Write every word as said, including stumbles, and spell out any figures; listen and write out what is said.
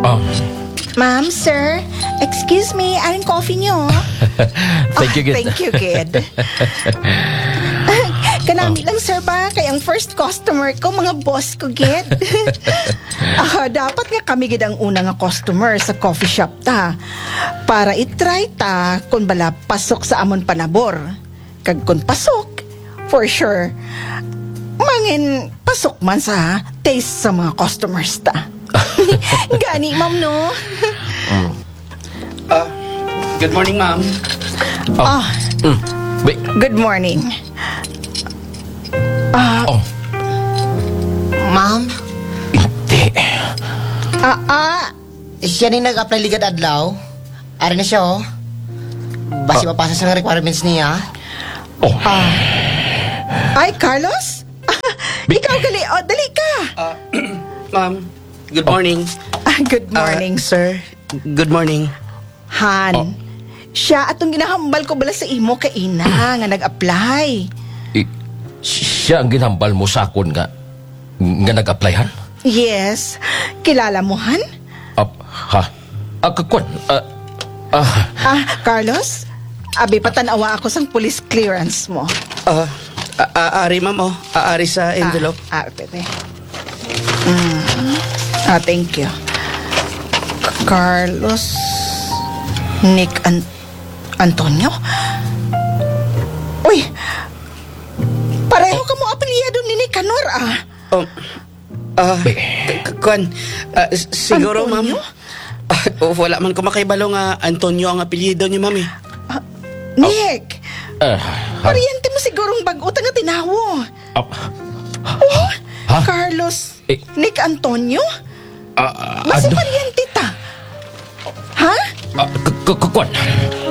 Oh, Ma'am, sir, excuse me, aring coffee niyo. thank you, Ah, kid. Thank you, kid. Kanami lang, sir, ba? Kay ang first customer ko, mga boss ko, kid. Ah, dapat nga kami gid ang una nga customer sa coffee shop ta. Para itry ta kung bala pasok sa amon panabor. Kag kung pasok, for sure, mangin pasok man sa taste sa mga customers ta. Gani, ma'am, no? Ah, good morning, ma'am. Ah, Mm. Wait. good morning. Ah, Oh, Ma'am, hindi. ah, ah, siya ni nag-apply ligad adlaw. Ari na siya, oh. Basi mapasa sa nga requirements niya. Oh, ay, Carlos? Ikaw gali, oh, dali ka. Ah, ma'am, good morning. Ah, good morning, Ah, sir. Good morning. Han, Oh. siya atong ginahambal ko bala sa imo kay ina nga nag-apply. i- siya ang ginhambal mo sa akon nga, nga nag-applyan? Yes, kilala mo, Han? Ah, ha? Ah, kakwan? Ah, ah, Ah, Carlos? Abi patanawa ako sang police clearance mo. Ah, a- aari, ma'am, oh. Aari sa envelope. Ah, ah pwede. Mm. Ah, thank you. Carlos Nick An- Antonio? Uy! Pareho ka mo apelyado ni Nicanor, ah. Oh, ah, k- k- kwan. Ah, s- siguro, ma'am. Antonio? Ah, oh, wala man ko makaibalo nga Antonio ang apelyido niyo, ma'am, eh. Nick! ah, ha? Pariente mo sigurong baguta nga tinawo. Ah, Oh, ha? Carlos Eh. Nick Antonio? Ah, Basta ano? pariente ta. Ha? Ah, k- k- kakwan?